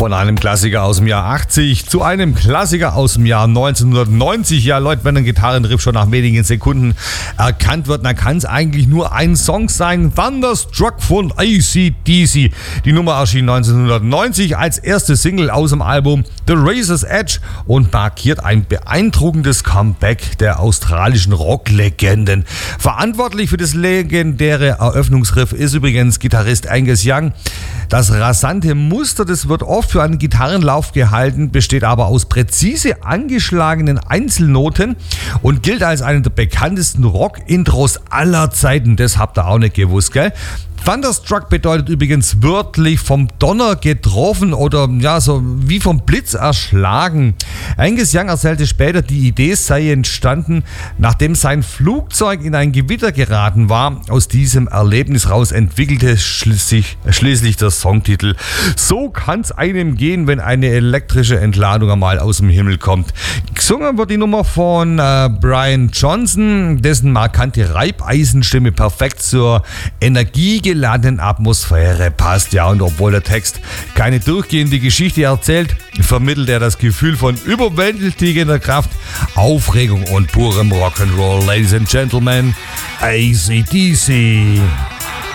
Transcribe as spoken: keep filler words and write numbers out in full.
Von einem Klassiker aus dem Jahr achtzig zu einem Klassiker aus dem Jahr neunzehnhundertneunzig. Ja, Leute, wenn ein Gitarrenriff schon nach wenigen Sekunden erkannt wird, dann kann es eigentlich nur ein Song sein. Thunderstruck von A C D C. Die Nummer erschien neunzehnhundertneunzig als erste Single aus dem Album The Razor's Edge und markiert ein beeindruckendes Comeback der australischen Rocklegenden. Verantwortlich für das legendäre Eröffnungsriff ist übrigens Gitarrist Angus Young. Das rasante Muster, das wird oft für einen Gitarrenlauf gehalten, besteht aber aus präzise angeschlagenen Einzelnoten und gilt als einer der bekanntesten Rock-Intros aller Zeiten. Das habt ihr auch nicht gewusst, gell? Thunderstruck bedeutet übrigens wörtlich vom Donner getroffen oder ja, so wie vom Blitz erschlagen. Angus Young erzählte später, die Idee sei entstanden, nachdem sein Flugzeug in ein Gewitter geraten war. Aus diesem Erlebnis raus entwickelte schließlich, schließlich der Songtitel. So kann's einem gehen, wenn eine elektrische Entladung einmal aus dem Himmel kommt. Gesungen wird die Nummer von äh, Brian Johnson, dessen markante Reibeisenstimme perfekt zur Energie geladenen Atmosphäre passt. Ja, und obwohl der Text keine durchgehende Geschichte erzählt, vermittelt er das Gefühl von überwältigender Kraft, Aufregung und purem Rock'n'Roll. Ladies and Gentlemen, A C D C.